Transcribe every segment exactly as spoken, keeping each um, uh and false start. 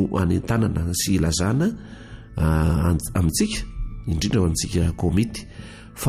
anentanana sy ilazana amintsika indrindra ho antsika komity fa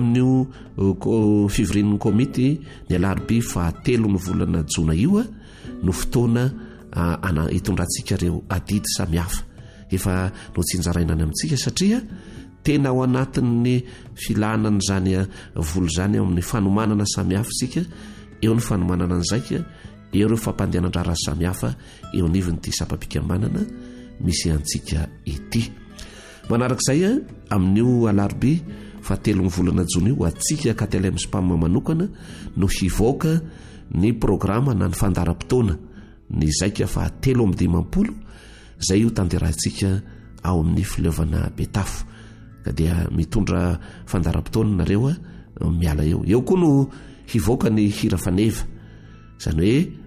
amin'io fivorian'ny komity ny alarobia fa telo ny volana jona io a no fotoana ana hitondrantsika reo adidy samihafa efa no tsinjaraina any amintsika satria tena ao anatin'ny filanana zany volo zany amin'ny fanomanana samihafa sika eo ny fanomanana an'zaika eo reo fampandehanandrara samihafa eo anivon'ity sapapikambanana misy antsika ity manarak'izay a amin'io alarobia fa telo ny volana jona io atsika katelemspam manokana no hivoaka ny programa na ny fandaram-potoana ny zaika fa telo amin'ny dimampolo zay io tanderahantsika ao amin'ny fileovana betafo ka dia mitondra fandaram-potoana nareo a miala eo eo koa no hivoaka ny hira faneva zany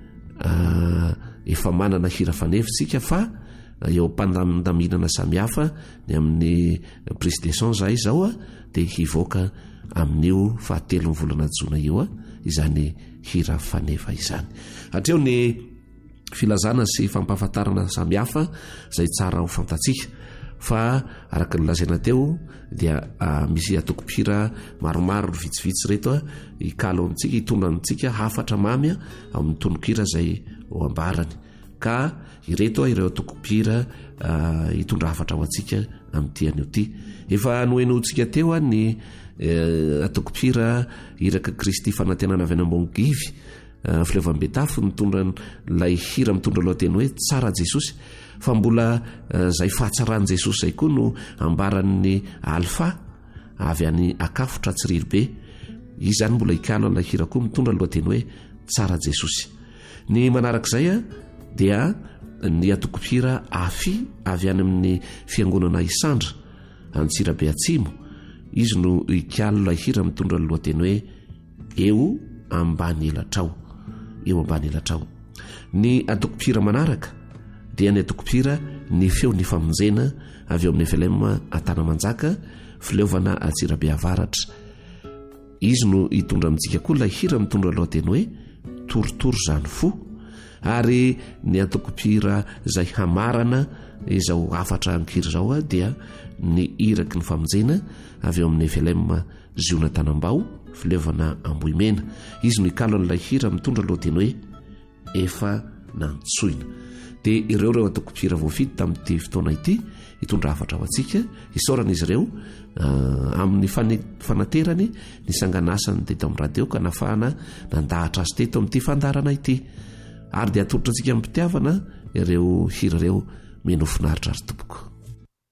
hoe efa manana hira faneva sika fa eo mpandamindaminana samihafa ny amin'ny prise de son zay zao a dia hivoaka amin'io fahatelo ny volana jona io a izany hira faneva izany hatreo ny filazana sy fampahafantarana samihafa zay tsara ho fantatsika fa araka ny lazaina teo dia misy atokopira maromaro vitsivitsy reto a ikalo amintsika hitondra amintsika hafatra mamy a amin'ny tonokira zay ho ambarany ka ireto a ireo atokopira hitondra hafatra ho antsika amin'ity anio ty efa noenotsika teo a ny atokopira iraka kristy fanantenana avy any ambongivy fileovam-betafo mitondra lay hira mitondra lohateny hoe tsara jesosy fa mbola zay fahatsarany jesosy zay koa no ambaran'ny alfa avy any akafotra tsirirybe izy zany mbola ikalo lay hira koa mitondra lohateny hoe tsara jesosy ny manarak'izay a dia ny atokopira afy avy any amin'ny fiangonana isandra antsirabe atsimo izy no ikalo lay hira mitondra lohateny hoe eo ambany elatrao eo ambany elatrao ny atokopira manaraka dia ny atokopira ny feo ny famonjena avy eo amin'ny F L M atana manjaka fileovana atsirabe avaratra izy no hitondra amintsika koa lay hira mitondra lohateny hoe torotoro zany fo ary ny atokopira zay hamarana izao afatra ankiry zao a dia ny iraky ny famonjena avy eo amin'ny F L M ziona tanambao fileovana amboimena izy no ikalo an'ilay hira mitondra lohateny hoe efa nantsoina dia ireo reo atokopira voafidy tamin'ity fotoana ity hitondra hafatra ho antsika isaorana izy ireo amin'ny fanaterany ny sanganasany teto amin'ny radio ka nafahana nandahatra azy teto amin'ity fandarana ity ary dia atolotra antsika amin'ny mpitiavana ireo hira ireo meno finaritra ary tompoko